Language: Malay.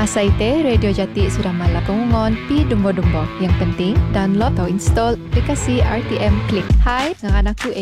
Masa itu, Radio Jati sudah malap pengungon pi dumbo-dumbo. Yang penting, download atau install aplikasi RTM Click. Hai, dengan aku